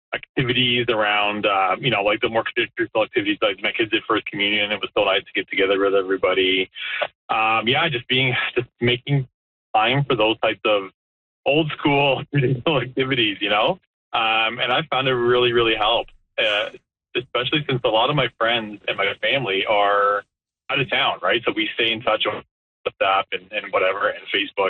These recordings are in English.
activities around, like the more traditional activities, like my kids did first communion. It was so nice to get together with everybody. Just making time for those types of old school traditional activities, and I found it really, really helped, especially since a lot of my friends and my family are out of town, right? So we stay in touch on WhatsApp and whatever, and Facebook.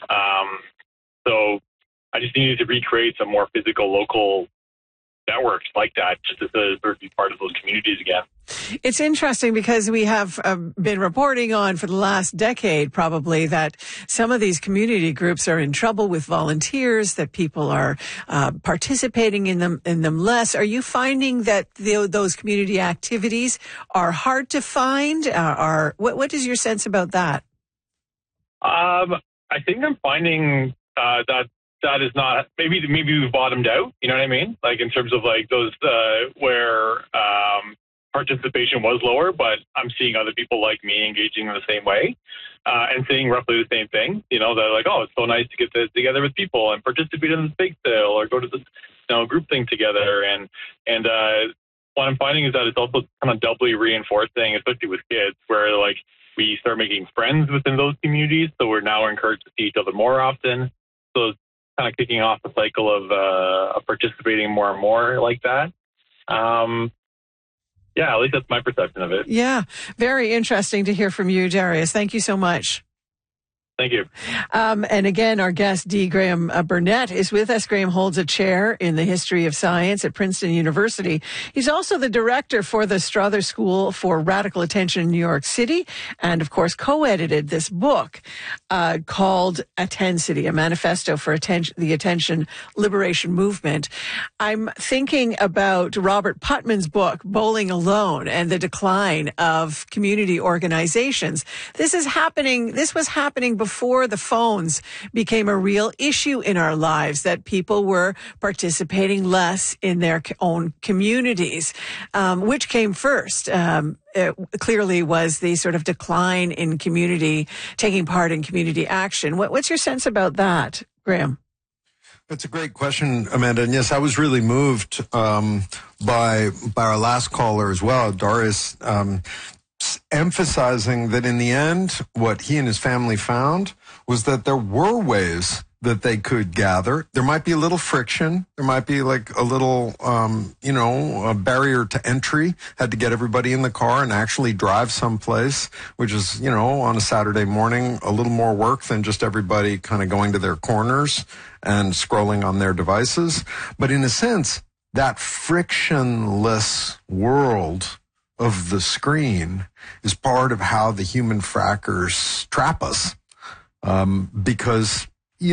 So I just needed to recreate some more physical, local networks like that, just to sort of be part of those communities again. It's interesting because we have been reporting on for the last decade probably that some of these community groups are in trouble with volunteers, that people are participating in them less. Are you finding that those community activities are hard to find? What is your sense about that? I think I'm finding that is not, maybe we've bottomed out, you know what I mean? Like in terms of like those where participation was lower, but I'm seeing other people like me engaging in the same way and saying roughly the same thing. They're like, oh, it's so nice to get together with people and participate in the bake sale or go to the group thing together. And what I'm finding is that it's also kind of doubly reinforcing, especially with kids, where like we start making friends within those communities. So we're now encouraged to see each other more often. So it's kind of kicking off a cycle of participating more and more like that. At least that's my perception of it. Yeah, very interesting to hear from you, Darius. Thank you so much. Thank you. And again, our guest, D. Graham Burnett, is with us. Graham holds a chair in the history of science at Princeton University. He's also the director for the Strother School for Radical Attention in New York City, and of course co-edited this book called Attensity, a manifesto for the attention liberation movement. I'm thinking about Robert Putnam's book, Bowling Alone, and the decline of community organizations. This was happening before the phones became a real issue in our lives, that people were participating less in their own communities. Which came first? It clearly was the sort of decline in taking part in community action. What's your sense about that, Graham? That's a great question, Amanda. And yes, I was really moved by our last caller as well, Darius, emphasizing that in the end, what he and his family found was that there were ways that they could gather. There might be a little friction. There might be like a little, a barrier to entry. Had to get everybody in the car and actually drive someplace, which is, on a Saturday morning, a little more work than just everybody kind of going to their corners and scrolling on their devices. But in a sense, that frictionless world of the screen is part of how the human frackers trap us. Because,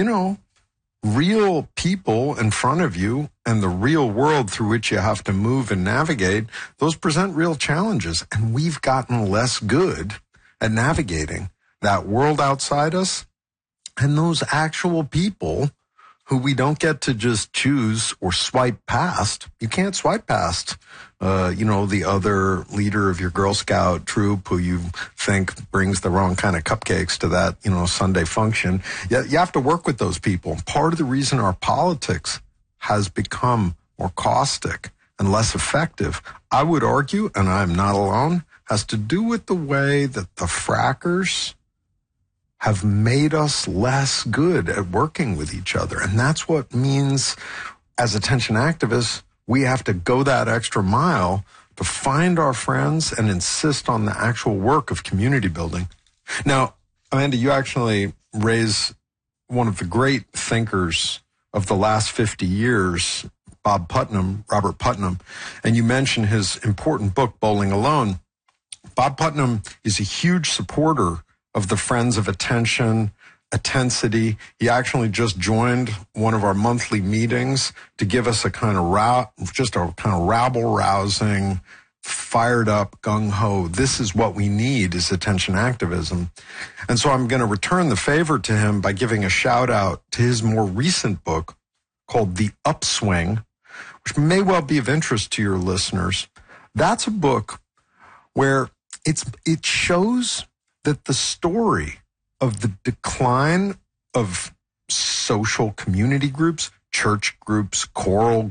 real people in front of you and the real world through which you have to move and navigate, those present real challenges. And we've gotten less good at navigating that world outside us and those actual people who we don't get to just choose or swipe past. You can't swipe past, the other leader of your Girl Scout troop who you think brings the wrong kind of cupcakes to that, Sunday function. You have to work with those people. Part of the reason our politics has become more caustic and less effective, I would argue, and I'm not alone, has to do with the way that the frackers have made us less good at working with each other. And that's what means, as attention activists, we have to go that extra mile to find our friends and insist on the actual work of community building. Now, Amanda, you actually raise one of the great thinkers of the last 50 years, Robert Putnam, and you mentioned his important book, Bowling Alone. Bob Putnam is a huge supporter of the Friends of Attention, Attensity. He actually just joined one of our monthly meetings to give us a kind of rabble-rousing, fired up, gung-ho. This is what we need, is attention activism. And so I'm going to return the favor to him by giving a shout out to his more recent book called The Upswing, which may well be of interest to your listeners. That's a book where it shows that the story of the decline of social community groups, church groups, choral